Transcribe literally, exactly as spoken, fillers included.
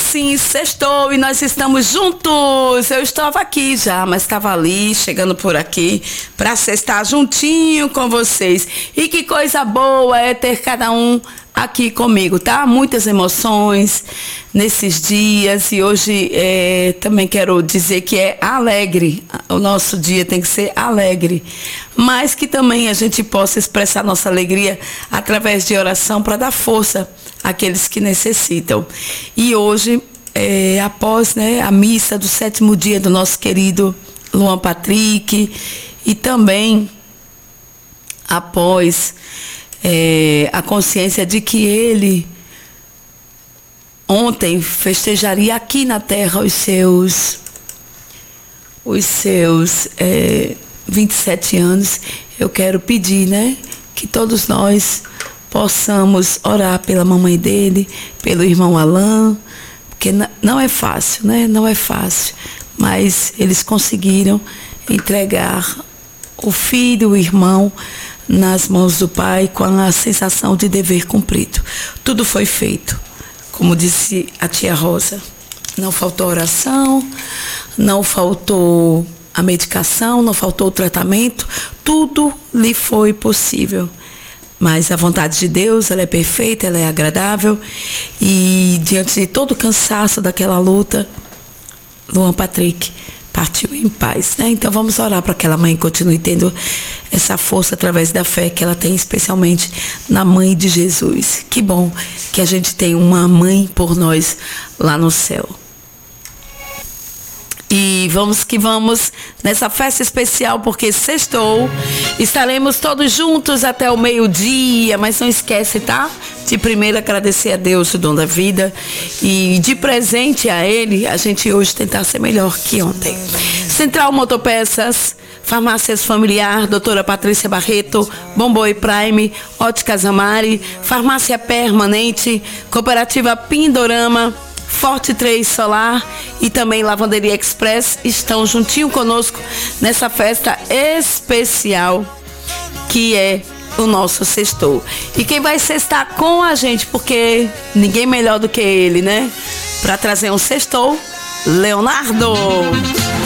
sim, sextou e nós estamos juntos. Eu estava aqui já, mas estava ali, chegando por aqui, para sextar juntinho com vocês. E que coisa boa é ter cada um aqui comigo, tá? Muitas emoções nesses dias e hoje é, também quero dizer que é alegre. O nosso dia tem que ser alegre, mas que também a gente possa expressar nossa alegria através de oração para dar força àqueles que necessitam. E hoje, é, após né, a missa do sétimo dia do nosso querido Luan Patrick e também após É, a consciência de que ele ontem festejaria aqui na terra os seus os seus é, vinte e sete anos. Eu quero pedir, né, que todos nós possamos orar pela mamãe dele, pelo irmão Alain, porque não é fácil, né? Não é fácil, mas eles conseguiram entregar o filho, o irmão, nas mãos do Pai, com a sensação de dever cumprido. Tudo foi feito. Como disse a tia Rosa, não faltou oração, não faltou a medicação, não faltou o tratamento, tudo lhe foi possível. Mas a vontade de Deus, ela é perfeita, ela é agradável, e diante de todo o cansaço daquela luta, Luan Patrick partiu em paz, né? Então vamos orar para que aquela mãe continue tendo essa força através da fé que ela tem, especialmente na mãe de Jesus. Que bom que a gente tem uma mãe por nós lá no céu. E vamos que vamos nessa festa especial, porque sextou. Estaremos todos juntos até o meio-dia, mas não esquece, tá? De primeiro agradecer a Deus o dom da vida e de presente a Ele, a gente hoje tentar ser melhor que ontem. Central Motopeças, Farmácias Familiar, doutora Patrícia Barreto, Bomboi Prime, Óticas Amari, Farmácia Permanente, Cooperativa Pindorama, Forte três Solar e também Lavanderia Express estão juntinho conosco nessa festa especial que é o nosso sextou. E quem vai sextar com a gente, porque ninguém melhor do que ele, né? Para trazer um sextou, Leonardo.